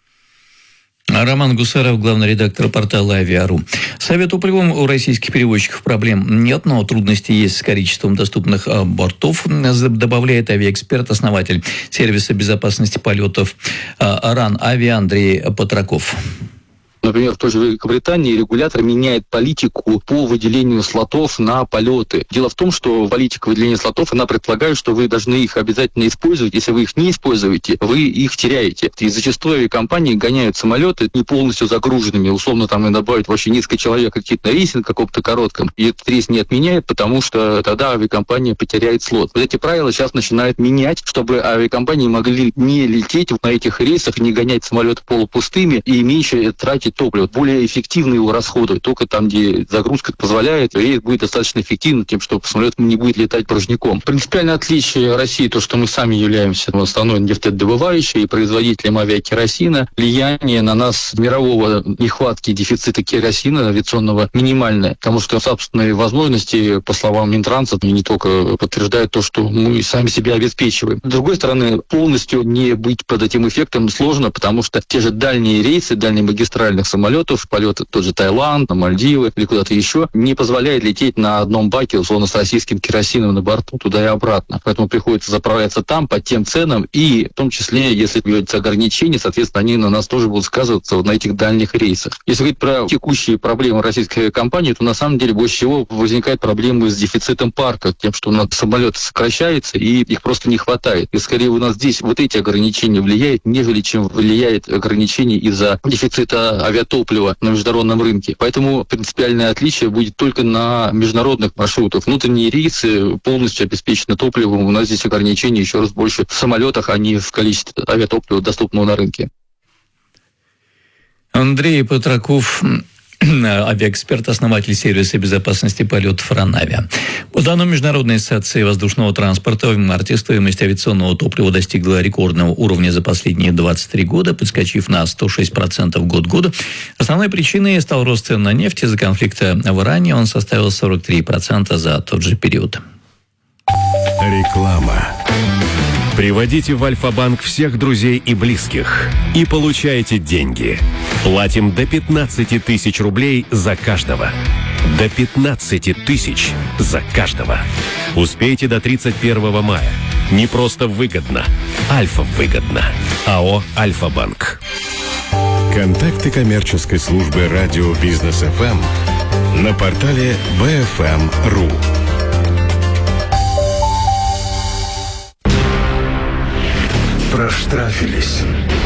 Роман Гусаров, главный редактор портала «Авиа.ру». С авиатопливом у российских перевозчиков проблем нет, но трудности есть с количеством доступных бортов, добавляет авиаэксперт, основатель сервиса безопасности полетов «РАН Авиа» Андрей Патраков. Например, в той же Великобритании регулятор меняет политику по выделению слотов на полеты. Дело в том, что политика выделения слотов, она предполагает, что вы должны их обязательно использовать. Если вы их не используете, вы их теряете. И зачастую авиакомпании гоняют самолеты не полностью загруженными. Условно, там и добавить вообще несколько человек какие-то на рейсе каком-то коротком. И этот рейс не отменяет, потому что тогда авиакомпания потеряет слот. Вот эти правила сейчас начинают менять, чтобы авиакомпании могли не лететь на этих рейсах, не гонять самолеты полупустыми и меньше тратить топливо, более эффективно его расходовать. Только там, где загрузка позволяет, рейс будет достаточно эффективным, тем, что самолет не будет летать порожняком. Принципиальное отличие России то, что мы сами являемся основной нефтедобывающей и производителем авиакеросина. Влияние на нас мирового нехватки дефицита керосина авиационного минимальное, потому что собственные возможности, по словам Минтранса, не только подтверждают то, что мы сами себя обеспечиваем. С другой стороны, полностью не быть под этим эффектом сложно, потому что те же дальние рейсы, дальние магистральных самолетов, полеты тот же Таиланд, на Мальдивы или куда-то еще, не позволяет лететь на одном баке, условно, с российским керосином на борту туда и обратно. Поэтому приходится заправляться там по тем ценам, и в том числе, если появятся ограничения, соответственно, они на нас тоже будут сказываться на этих дальних рейсах. Если говорить про текущие проблемы российской авиакомпании, то на самом деле больше всего возникают проблемы с дефицитом парка, тем, что у нас самолеты сокращаются, и их просто не хватает. И скорее у нас здесь вот эти ограничения влияют, нежели чем влияет ограничение из-за дефицита авиатоплива на международном рынке. Поэтому принципиальное отличие будет только на международных маршрутах. Внутренние рейсы полностью обеспечены топливом. У нас здесь ограничения еще раз больше в самолетах, а не в количестве авиатоплива, доступного на рынке. Андрей Патраков, авиаэксперт, основатель сервиса безопасности полетов «РАН Авиа». По данным Международной ассоциации воздушного транспорта, в марте стоимость авиационного топлива достигла рекордного уровня за последние 23 года, подскочив на 106% год к году. Основной причиной стал рост цен на нефть. Из-за конфликта в Иране он составил 43% за тот же период. Реклама. Приводите в Альфа-банк всех друзей и близких и получаете деньги. Платим до 15 тысяч рублей за каждого. До 15 тысяч за каждого. Успейте до 31 мая. Не просто выгодно. Альфа выгодно. АО «Альфа-банк». Контакты коммерческой службы радио «Бизнес ФМ» на портале bfm.ru. Проштрафились.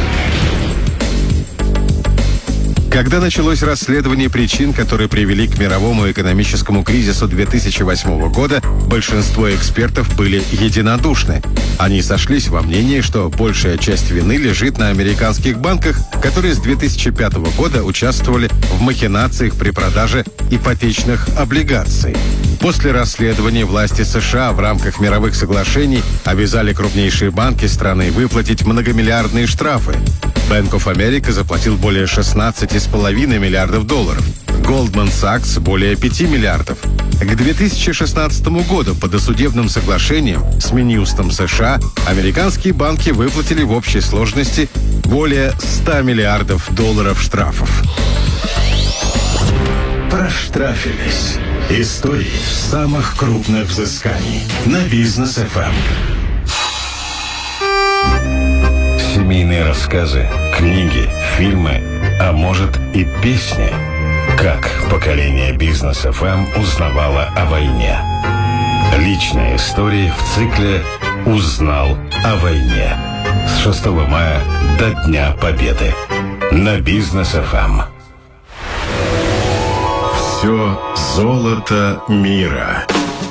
Когда началось расследование причин, которые привели к мировому экономическому кризису 2008 года, большинство экспертов были единодушны. Они сошлись во мнении, что большая часть вины лежит на американских банках, которые с 2005 года участвовали в махинациях при продаже ипотечных облигаций. После расследования власти США в рамках мировых соглашений обязали крупнейшие банки страны выплатить многомиллиардные штрафы. Bank of America заплатил более 16,5 миллиардов долларов. Goldman Sachs – более 5 миллиардов. К 2016 году по досудебным соглашениям с Минюстом США американские банки выплатили в общей сложности более 100 миллиардов долларов штрафов. Проштрафились. Истории самых крупных взысканий на Бизнес ФМ. Семейные рассказы, книги, фильмы, а может и песни. Как поколение Бизнес ФМ узнавало о войне. Личные истории в цикле «Узнал о войне». С 6 мая до Дня Победы. На Бизнес ФМ. Все золото мира.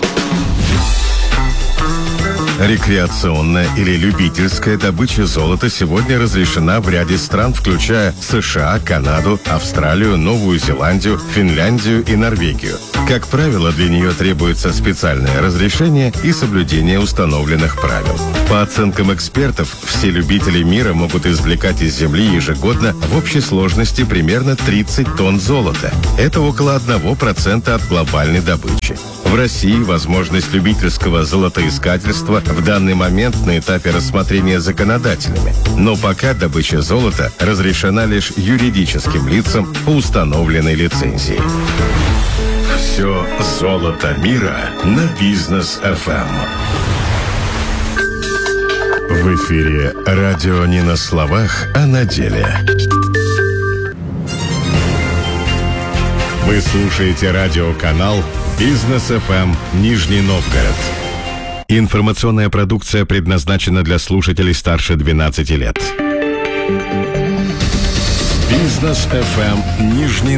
Рекреационная или любительская добыча золота сегодня разрешена в ряде стран, включая США, Канаду, Австралию, Новую Зеландию, Финляндию и Норвегию. Как правило, для нее требуется специальное разрешение и соблюдение установленных правил. По оценкам экспертов, все любители мира могут извлекать из земли ежегодно в общей сложности примерно 30 тонн золота. Это около 1% от глобальной добычи. В России возможность любительского золотоискательства в данный момент на этапе рассмотрения законодателями. Но пока добыча золота разрешена лишь юридическим лицам по установленной лицензии. Все золото мира на Бизнес ФМ. В эфире радио не на словах, а на деле. Вы слушаете радиоканал Бизнес ФМ Нижний Новгород. Информационная продукция предназначена для слушателей старше 12 лет. Бизнес ФМ Нижний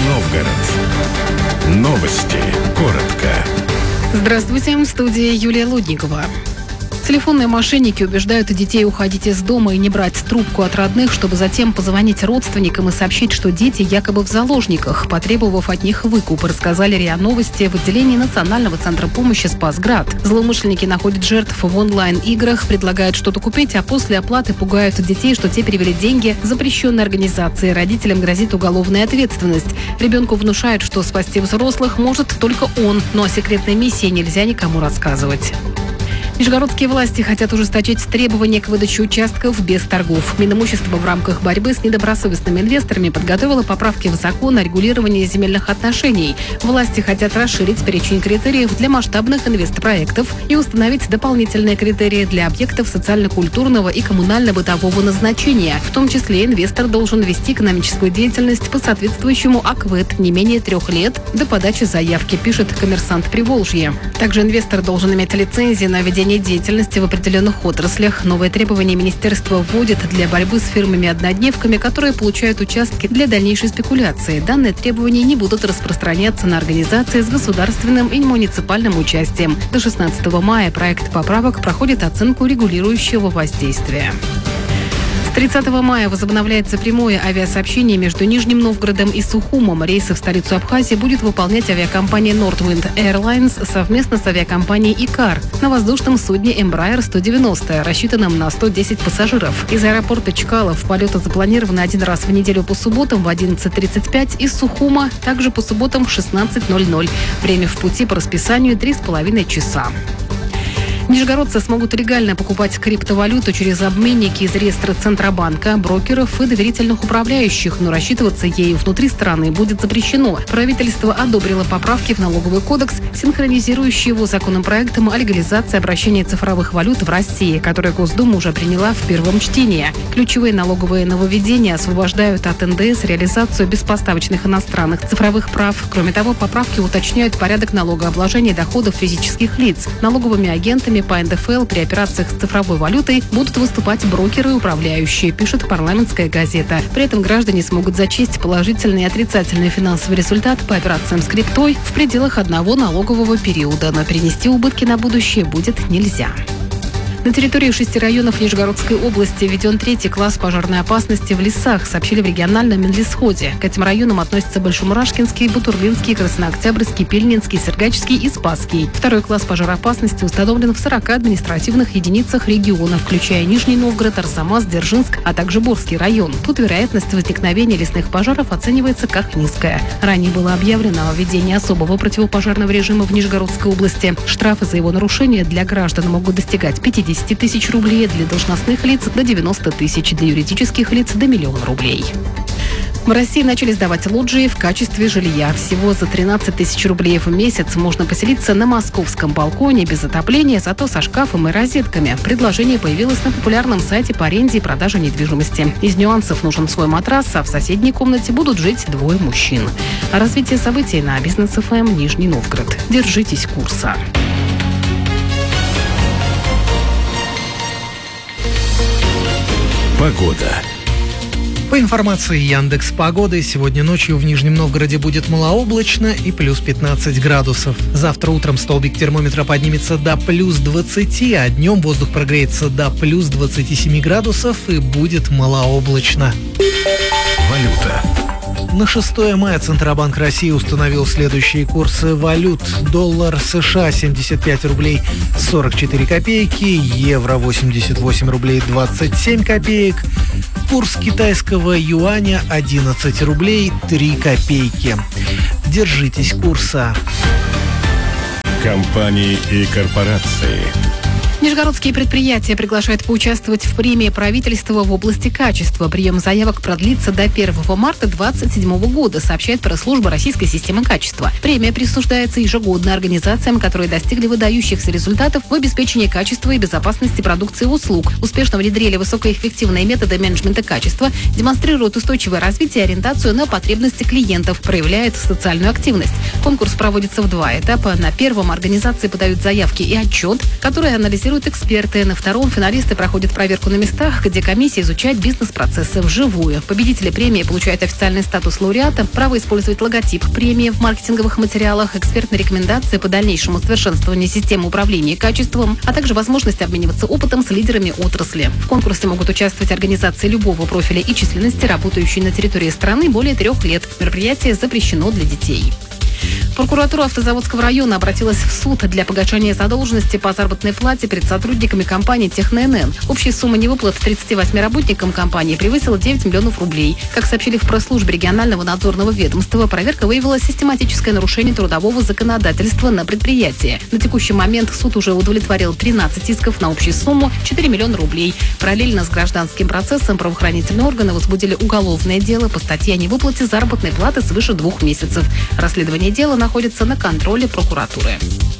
Новгород. Новости. Коротко. Здравствуйте, в студии Юлия Лудникова. Телефонные мошенники убеждают детей уходить из дома и не брать трубку от родных, чтобы затем позвонить родственникам и сообщить, что дети якобы в заложниках, потребовав от них выкуп, рассказали РИА Новости в отделении Национального центра помощи «Спасград». Злоумышленники находят жертв в онлайн-играх, предлагают что-то купить, а после оплаты пугают детей, что те перевели деньги запрещенной организации. Родителям грозит уголовная ответственность. Ребенку внушают, что спасти взрослых может только он, но о секретной миссии нельзя никому рассказывать. Нижегородские власти хотят ужесточить требования к выдаче участков без торгов. Минимущество в рамках борьбы с недобросовестными инвесторами подготовило поправки в закон о регулировании земельных отношений. Власти хотят расширить перечень критериев для масштабных инвестпроектов и установить дополнительные критерии для объектов социально-культурного и коммунально-бытового назначения. В том числе инвестор должен вести экономическую деятельность по соответствующему АКВЭД не менее 3 лет до подачи заявки, пишет «Коммерсант Приволжье». Также инвестор должен иметь лицензии на ведение деятельности в определенных отраслях. Новые требования министерство вводит для борьбы с фирмами-однодневками, которые получают участки для дальнейшей спекуляции. Данные требования не будут распространяться на организации с государственным и муниципальным участием. До 16 мая проект поправок проходит оценку регулирующего воздействия. С 30 мая возобновляется прямое авиасообщение между Нижним Новгородом и Сухумом. Рейсы в столицу Абхазии будет выполнять авиакомпания Nordwind Airlines совместно с авиакомпанией Икар на воздушном судне Embraer 190, рассчитанном на 110 пассажиров. Из аэропорта Чкалов полеты запланированы один раз в неделю по субботам в 11:35, из Сухума также по субботам в 16:00. Время в пути по расписанию 3,5 часа. Нижегородцы смогут легально покупать криптовалюту через обменники из реестра Центробанка, брокеров и доверительных управляющих, но рассчитываться ею внутри страны будет запрещено. Правительство одобрило поправки в налоговый кодекс, синхронизирующие его законопроектом о легализации обращения цифровых валют в России, который Госдума уже приняла в первом чтении. Ключевые налоговые нововведения освобождают от НДС реализацию беспоставочных иностранных цифровых прав. Кроме того, поправки уточняют порядок налогообложения доходов физических лиц. Налоговыми агентами по НДФЛ при операциях с цифровой валютой будут выступать брокеры и управляющие, пишет «Парламентская газета». При этом граждане смогут зачесть положительный и отрицательный финансовый результат по операциям с криптой в пределах одного налогового периода, но перенести убытки на будущее будет нельзя. На территории 6 районов Нижегородской области введен 3-й класс пожарной опасности в лесах, сообщили в региональном Минлесходе. К этим районам относятся Большемурашкинский, Бутурлинский, Краснооктябрьский, Пельнинский, Сергачский и Спасский. 2-й класс пожароопасности установлен в 40 административных единицах региона, включая Нижний Новгород, Арзамас, Дзержинск, а также Борский район. Тут вероятность возникновения лесных пожаров оценивается как низкая. Ранее было объявлено о введении особого противопожарного режима в Нижегородской области. Штрафы за его нарушение для граждан могут достигать 50 тысяч рублей, для должностных лиц до 90 тысяч, для юридических лиц до 1 000 000 рублей. В России начали сдавать лоджии в качестве жилья. Всего за 13 тысяч рублей в месяц можно поселиться на московском балконе без отопления, зато со шкафом и розетками. Предложение появилось на популярном сайте по аренде и продаже недвижимости. Из нюансов нужен свой матрас, а в соседней комнате будут жить 2 мужчин. О развитии событий на Бизнес ФМ Нижний Новгород. Держитесь курса. Погода. По информации Яндекс.Погоды, сегодня ночью в Нижнем Новгороде будет малооблачно и плюс 15 градусов. Завтра утром столбик термометра поднимется до плюс 20, а днем воздух прогреется до плюс 27 градусов и будет малооблачно. Валюта. На 6 мая Центробанк России установил следующие курсы валют. Доллар США 75 рублей 44 копейки, евро 88 рублей 27 копеек, курс китайского юаня 11 рублей 3 копейки. Держитесь курса. Компании и корпорации. Нижегородские предприятия приглашают поучаствовать в премии правительства в области качества. Прием заявок продлится до 1 марта 2027 года, сообщает пресс-служба Российской системы качества. Премия присуждается ежегодно организациям, которые достигли выдающихся результатов в обеспечении качества и безопасности продукции и услуг, успешно внедрили высокоэффективные методы менеджмента качества, демонстрируют устойчивое развитие и ориентацию на потребности клиентов, проявляют социальную активность. Конкурс проводится в 2 этапа. На первом организации подают заявки и отчет, который анализируют эксперты. На втором финалисты проходят проверку на местах, где комиссия изучает бизнес-процессы вживую. Победители премии получают официальный статус лауреата, право использовать логотип премии в маркетинговых материалах, экспертные рекомендации по дальнейшему совершенствованию системы управления качеством, а также возможность обмениваться опытом с лидерами отрасли. В конкурсе могут участвовать организации любого профиля и численности, работающие на территории страны более 3 лет. Мероприятие запрещено для детей. Прокуратура Автозаводского района обратилась в суд для погашения задолженности по заработной плате перед сотрудниками компании «Техно-НН». Общая сумма невыплат 38 работникам компании превысила 9 миллионов рублей. Как сообщили в пресс-службе регионального надзорного ведомства, проверка выявила систематическое нарушение трудового законодательства на предприятии. На текущий момент суд уже удовлетворил 13 исков на общую сумму 4 миллиона рублей. Параллельно с гражданским процессом правоохранительные органы возбудили уголовное дело по статье о невыплате заработной платы свыше 2 месяцев. Расследование дела находится на контроле прокуратуры.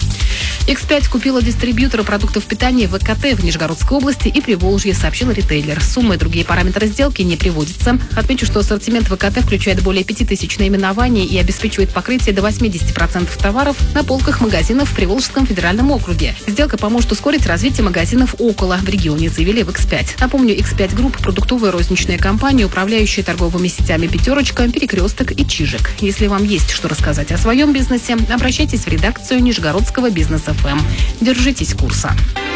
X5 купила дистрибьютора продуктов питания ВКТ в Нижегородской области и Приволжье, сообщил ритейлер. Суммы и другие параметры сделки не приводятся. Отмечу, что ассортимент ВКТ включает более 5000 наименований и обеспечивает покрытие до 80% товаров на полках магазинов в Приволжском федеральном округе. Сделка поможет ускорить развитие магазинов около в регионе, заявили в X5. Напомню, X5 Групп – продуктовая розничная компания, управляющая торговыми сетями «Пятерочка», «Перекресток» и «Чижик». Если вам есть что рассказать о своем бизнесе, обращайтесь в редакцию Нижегородского бизнеса ФМ. Держитесь курса.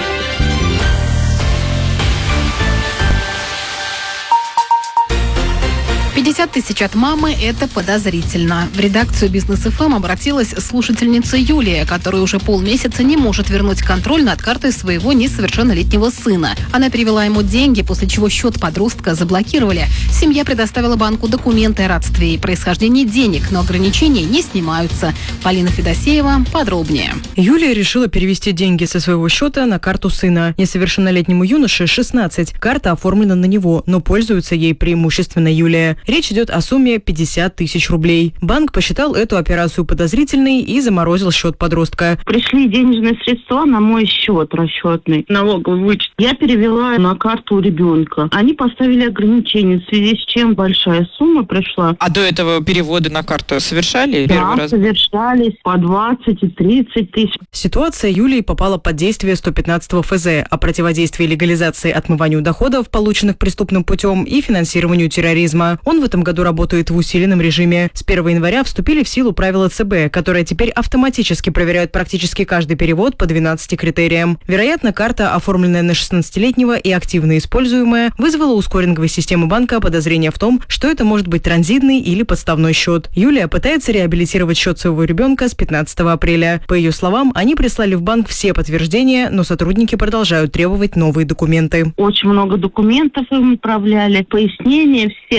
50 тысяч от мамы – это подозрительно. В редакцию Бизнес ФМ обратилась слушательница Юлия, которая уже полмесяца не может вернуть контроль над картой своего несовершеннолетнего сына. Она перевела ему деньги, после чего счет подростка заблокировали. Семья предоставила банку документы о родстве и происхождении денег, но ограничения не снимаются. Полина Федосеева подробнее. Юлия решила перевести деньги со своего счета на карту сына. Несовершеннолетнему юноше 16. Карта оформлена на него, но пользуется ей преимущественно Юлия. Речь идет о сумме 50 тысяч рублей. Банк посчитал эту операцию подозрительной и заморозил счет подростка. Пришли денежные средства на мой счет расчетный, налоговый вычет. Я перевела на карту ребенка. Они поставили ограничения, в связи с чем большая сумма пришла. А до этого переводы на карту совершали? Да, совершались по 20 и 30 тысяч. Ситуация Юлии попала под действие 115 ФЗ о противодействии легализации отмыванию доходов, полученных преступным путем, и финансированию терроризма. Он в этом году работает в усиленном режиме. С 1 января вступили в силу правила ЦБ, которые теперь автоматически проверяют практически каждый перевод по 12 критериям. Вероятно, карта, оформленная на 16-летнего и активно используемая, вызвала у скоринговой системы банка подозрение в том, что это может быть транзитный или подставной счет. Юлия пытается реабилитировать счет своего ребенка с 15 апреля. По ее словам, они прислали в банк все подтверждения, но сотрудники продолжают требовать новые документы. Очень много документов им отправляли, пояснения все выполняли.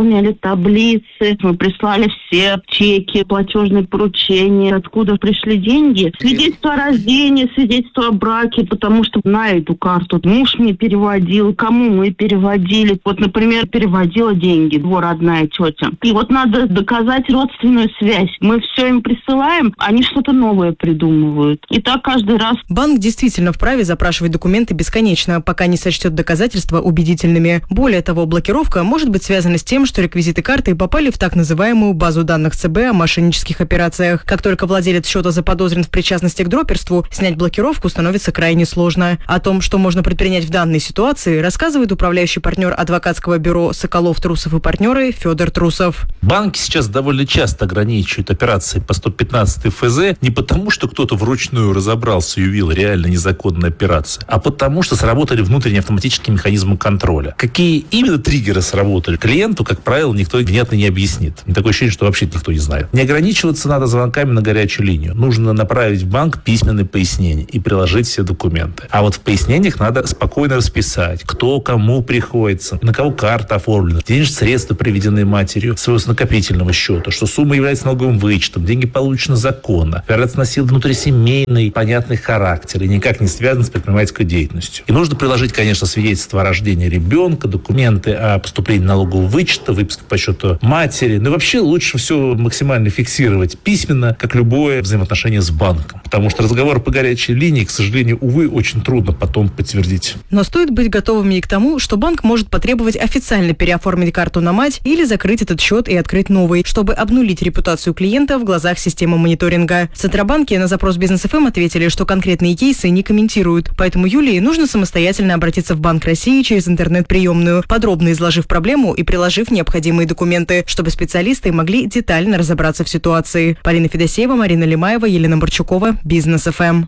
заполняли таблицы, мы прислали все чеки, платежные поручения, откуда пришли деньги. Свидетельство о рождении, свидетельство о браке, потому что на эту карту муж мне переводил, кому мы переводили. Вот, например, переводила деньги его родная тетя. И вот надо доказать родственную связь. Мы все им присылаем, они что-то новое придумывают. И так каждый раз. Банк действительно вправе запрашивать документы бесконечно, пока не сочтет доказательства убедительными. Более того, блокировка может быть связана с тем, что реквизиты карты попали в так называемую базу данных ЦБ о мошеннических операциях. Как только владелец счета заподозрен в причастности к дроперству, снять блокировку становится крайне сложно. О том, что можно предпринять в данной ситуации, рассказывает управляющий партнер адвокатского бюро «Соколов, Трусов и партнеры» Федор Трусов. Банки сейчас довольно часто ограничивают операции по 115 ФЗ не потому, что кто-то вручную разобрался и увидел реально незаконную операцию, а потому, что сработали внутренние автоматические механизмы контроля. Какие именно триггеры сработали, клиенту, как правило, никто внятно не объяснит. Такое ощущение, что вообще никто не знает. Не ограничиваться надо звонками на горячую линию. Нужно направить в банк письменные пояснения и приложить все документы. А вот в пояснениях надо спокойно расписать, кто кому приходится, на кого карта оформлена, денежные средства приведены матерью своего накопительного счета, что сумма является налоговым вычетом, деньги получены законно, операция носила внутрисемейный, понятный характер и никак не связан с предпринимательской деятельностью. И нужно приложить, конечно, свидетельство о рождении ребенка, документы о поступлении налогового вычета, выписка по счету матери. Ну и вообще лучше все максимально фиксировать письменно, как любое взаимоотношение с банком. Потому что разговор по горячей линии, к сожалению, увы, очень трудно потом подтвердить. Но стоит быть готовыми и к тому, что банк может потребовать официально переоформить карту на мать или закрыть этот счет и открыть новый, чтобы обнулить репутацию клиента в глазах системы мониторинга. В Центробанке на запрос Бизнес.ФМ ответили, что конкретные кейсы не комментируют. Поэтому Юлии нужно самостоятельно обратиться в Банк России через интернет-приемную, подробно изложив проблему и приложив необходимые документы, чтобы специалисты могли детально разобраться в ситуации. Полина Федосеева, Марина Лимаева, Елена Борчукова, Бизнес.ФМ.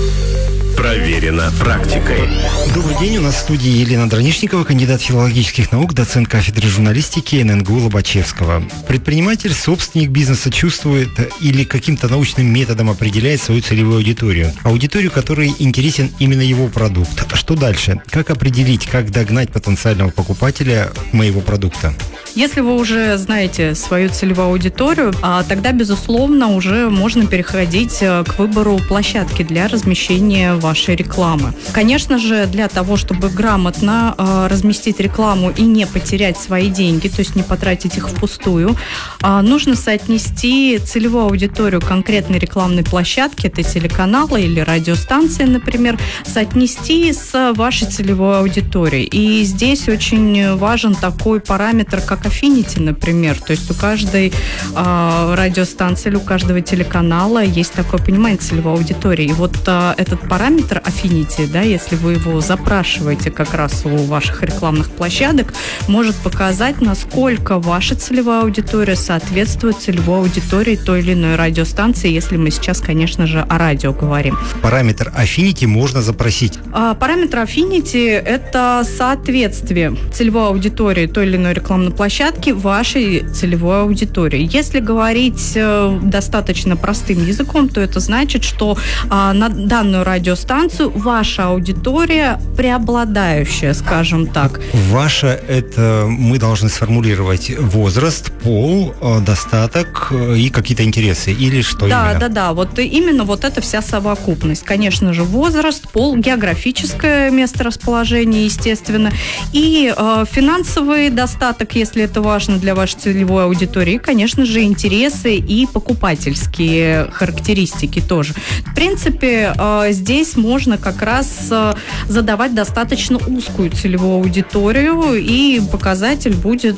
Проверено практикой. Добрый день. У нас в студии Елена Дранишникова, кандидат филологических наук, доцент кафедры журналистики ННГУ Лобачевского. Предприниматель, собственник бизнеса чувствует или каким-то научным методом определяет свою целевую аудиторию. Аудиторию, которой интересен именно его продукт. А что дальше? Как определить, как догнать потенциального покупателя моего продукта? Если вы уже знаете свою целевую аудиторию, тогда, безусловно, уже можно переходить к выбору площадки для размещения вашей рекламы. Конечно же, для того, чтобы грамотно разместить рекламу и не потерять свои деньги, то есть не потратить их впустую, нужно соотнести целевую аудиторию конкретной рекламной площадки, это телеканалы или радиостанции, например, соотнести с вашей целевой аудиторией. И здесь очень важен такой параметр, как affinity, например. То есть у каждой радиостанции или у каждого телеканала есть такое понимание целевой аудитории. И вот этот параметр affinity, да, если вы его запрашиваете как раз у ваших рекламных площадок, может показать, насколько ваша целевая аудитория соответствует целевой аудитории той или иной радиостанции, если мы сейчас, конечно же, о радио говорим. Параметр affinity можно запросить. Параметр affinity – это соответствие целевой аудитории той или иной рекламной площадки вашей целевой аудитории. Если говорить достаточно простым языком, то это значит, что на данную радиостанцию ваша аудитория преобладающая, скажем так. Ваша – это мы должны сформулировать возраст, пол, достаток и какие-то интересы, или что именно? Да, вот именно вот эта вся совокупность. Конечно же, возраст, пол, географическое месторасположение, естественно, и финансовый достаток, если это важно для вашей целевой аудитории, и, конечно же, интересы и покупательские характеристики тоже. В принципе, здесь можно как раз задавать достаточно узкую целевую аудиторию, и показатель будет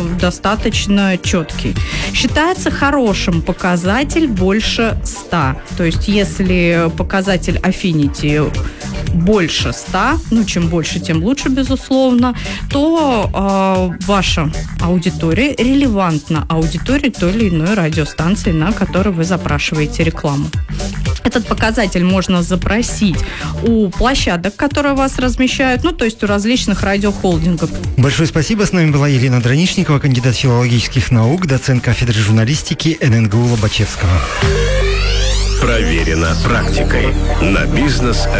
достаточно четкий. Считается хорошим показатель больше 100. То есть, если показатель affinity больше 100, чем больше, тем лучше, безусловно, то ваша аудитория релевантна аудитории той или иной радиостанции, на которой вы запрашиваете рекламу. Этот показатель можно запросить у площадок, которые вас размещают, то есть у различных радиохолдингов. Большое спасибо. С нами была Елена Дранишникова, кандидат филологических наук, доцент кафедры журналистики ННГУ Лобачевского. Проверено практикой на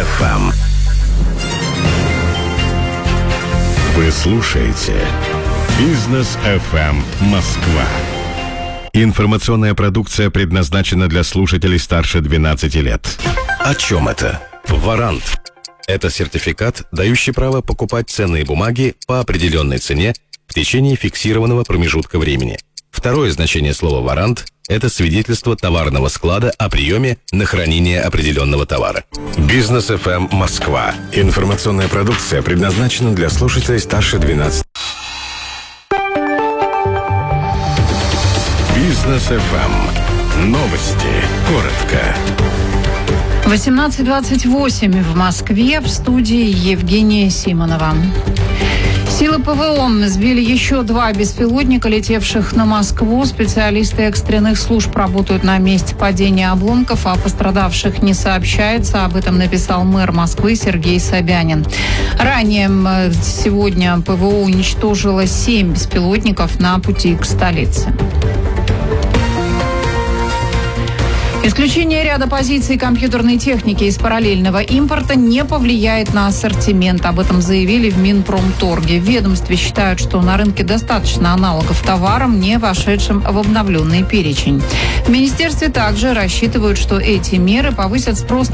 Бизнес.ФМ. Вы слушаете Бизнес FM Москва. Информационная продукция предназначена для слушателей старше 12 лет. О чем это? Варант. Это сертификат, дающий право покупать ценные бумаги по определенной цене в течение фиксированного промежутка времени. Второе значение слова «варант» – это свидетельство товарного склада о приеме на хранение определенного товара. Бизнес FM Москва. Информационная продукция предназначена для слушателей старше 12. Бизнес FM. Новости. Коротко. 18:28 в Москве. В студии Евгения Симонова. Силы ПВО сбили еще 2 беспилотника, летевших на Москву. Специалисты экстренных служб работают на месте падения обломков, а о пострадавших не сообщается. Об этом написал мэр Москвы Сергей Собянин. Ранее сегодня ПВО уничтожило 7 беспилотников на пути к столице. Исключение ряда позиций компьютерной техники из параллельного импорта не повлияет на ассортимент. Об этом заявили в Минпромторге. В ведомстве считают, что на рынке достаточно аналогов товарам, не вошедшим в обновленный перечень. В министерстве также рассчитывают, что эти меры повысят спрос